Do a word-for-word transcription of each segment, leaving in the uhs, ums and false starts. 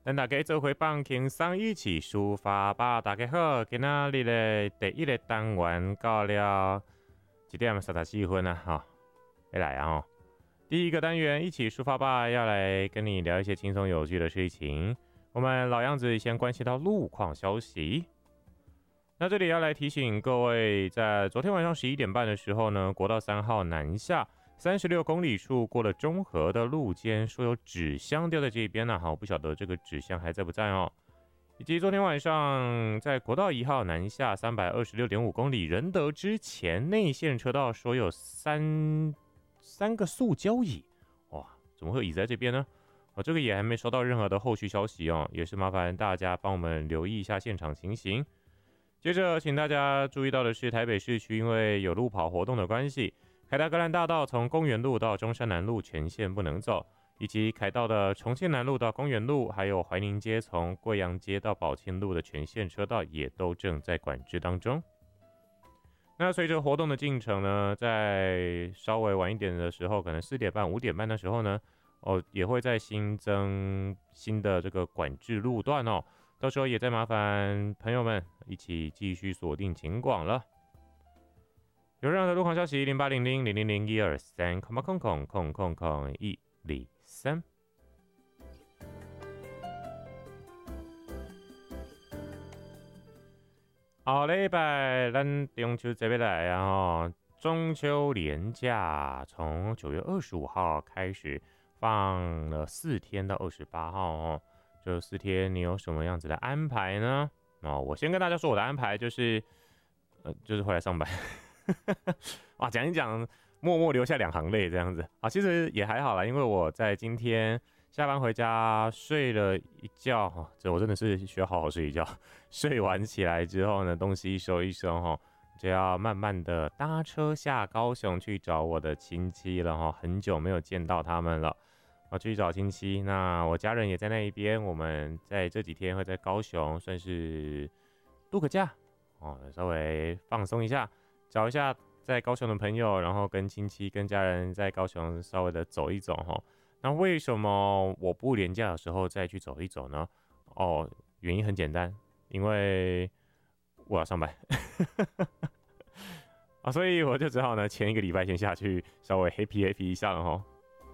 咱大家做伙放轻松，一起抒发吧。大家好，今仔日的第一个单元到了一点三十四分啊，哈，要来啊哈。第一个单元一起抒发吧，要来跟你聊一些轻松有趣的事情。我们老样子，先关系到路况消息。那这里要来提醒各位，在昨天晚上十一点半的时候呢，国道三号南下三十六公里处过了中和的路肩，说有纸箱掉在这边呢、啊，好，不晓得这个纸箱还在不在哦。以及昨天晚上在国道一号南下三百二十六点五公里仁德之前内线车道，说有三三个塑胶椅，哇，怎么会有椅子在这边呢？哦，这个也还没收到任何的后续消息哦，也是麻烦大家帮我们留意一下现场情形。接着，请大家注意到的是，台北市区因为有路跑活动的关系，凯达格兰大道从公园路到中山南路全线不能走，以及凯道的重庆南路到公园路，还有怀宁街从贵阳街到宝庆路的全线车道也都正在管制当中。那随着活动的进程呢，在稍微晚一点的时候，可能四点半、五点半的时候呢，哦，也会再新增新的这个管制路段哦。到时候也再麻烦朋友们一起继续锁定警广了。有任何的路况消息，零八零零零零零一二三，空空空空空空一二三。后礼拜咱中秋节要来啊吼，中秋连假从九月二十五号开始放了四天到二十八号哦。这四天你有什么样子的安排呢？哦，我先跟大家说我的安排就是，呃，就是回来上班。哇，讲一讲，默默流下两行泪这样子啊，其实也还好啦，因为我在今天下班回家睡了一觉哈，这我真的是需要好好睡一觉。睡完起来之后呢，东西收一收哈，就要慢慢的搭车下高雄去找我的亲戚了哈，很久没有见到他们了。我去找亲戚，那我家人也在那一边。我们在这几天会在高雄，算是度个假哦，稍微放松一下，找一下在高雄的朋友，然后跟亲戚、跟家人在高雄稍微的走一走哈。那为什么我不连假的时候再去走一走呢？哦，原因很简单，因为我要上班啊，所以我就只好呢前一个礼拜先下去稍微 happy happy 一下了哈。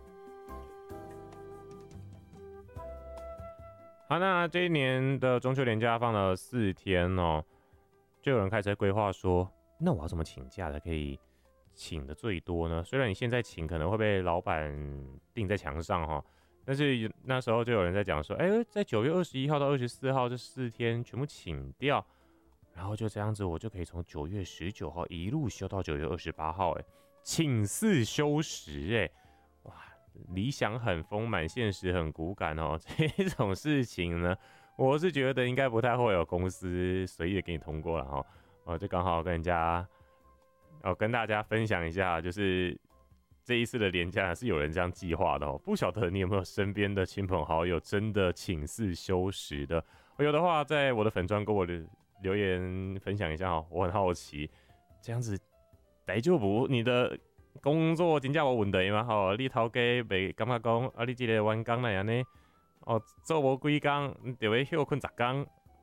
好，那这一年的中秋连假放了四天哦，就有人开始规划说，那我要怎么请假才可以请的最多呢？虽然你现在请可能会被老板钉在墙上哈，但是那时候就有人在讲说，哎、欸，在九月二十一号到二十四号这四天全部请掉，然后就这样子，我就可以从九月十九号一路休到九月二十八号，哎，请四休十，哎，哇！理想很丰满，现实很骨感哦。这种事情呢，我是觉得应该不太会有公司随意的给你通过了哈。哦，就刚好跟人家，哦，跟大家分享一下，就是这一次的连假是有人这样计划的哦。不晓得你有没有身边的亲朋好友真的请四休十的？有的话，在我的粉专跟我的留言分享一下哈，我很好奇，这样子大丈夫你的工作真正有问题吗？吼，你头家袂感觉讲啊，你这个员工来安尼，哦，做无几工就要休困十工。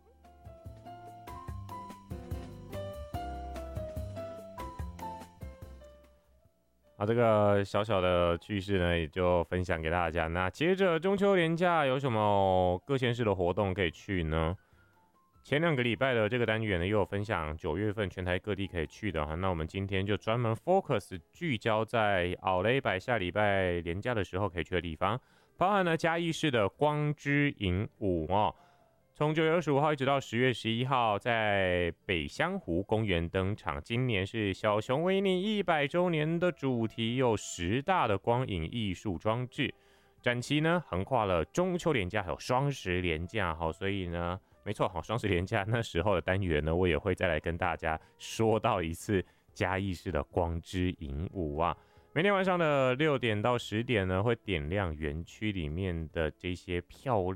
好，这个小小的趣事呢，也就分享给大家。那接着中秋连假有什么各县市的活动可以去呢？前两个礼拜的这个单元呢，又有分享九月份全台各地可以去的哈。那我们今天就专门 focus 聚焦在后礼拜下礼拜连假的时候可以去的地方，包含了嘉义市的光之影舞哦。从九月二十五号一直到十月十一号，在北香湖公园登场。今年是小熊维尼一百周年的主题，有十大的光影艺术装置。展期呢横跨了中秋连假还有双十连假，好，所以呢。没错，好，双十连假那时候的单元呢，我也会再来跟大家说到一次嘉义市的光之影舞啊。每天晚上的六点到十点呢，会点亮园区里面的这些漂亮